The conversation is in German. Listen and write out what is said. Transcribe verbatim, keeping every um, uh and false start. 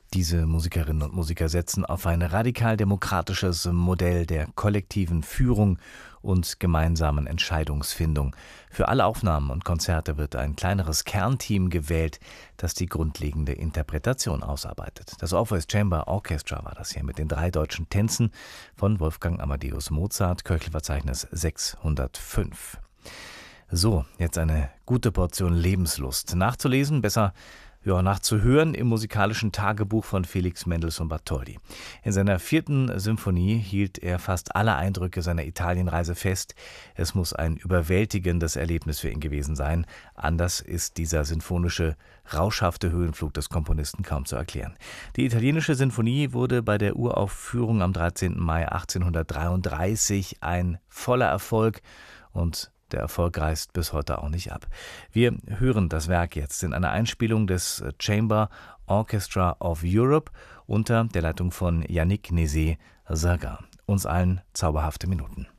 Diese Musikerinnen und Musiker setzen auf ein radikal-demokratisches Modell der kollektiven Führung und gemeinsamen Entscheidungsfindung. Für alle Aufnahmen und Konzerte wird ein kleineres Kernteam gewählt, das die grundlegende Interpretation ausarbeitet. Das Orpheus Chamber Orchestra war das hier mit den drei deutschen Tänzen von Wolfgang Amadeus Mozart, Köchelverzeichnis sechshundertfünf. So, jetzt eine gute Portion Lebenslust. Nachzulesen, besser ja, nachzuhören im musikalischen Tagebuch von Felix Mendelssohn Bartholdy. In seiner vierten Symphonie hielt er fast alle Eindrücke seiner Italienreise fest. Es muss ein überwältigendes Erlebnis für ihn gewesen sein. Anders ist dieser sinfonische, rauschhafte Höhenflug des Komponisten kaum zu erklären. Die italienische Sinfonie wurde bei der Uraufführung am dreizehnten Mai achtzehnhundertdreiunddreißig ein voller Erfolg und der Erfolg reißt bis heute auch nicht ab. Wir hören das Werk jetzt in einer Einspielung des Chamber Orchestra of Europe unter der Leitung von Yannick Nézet-Séguin. Uns allen zauberhafte Minuten.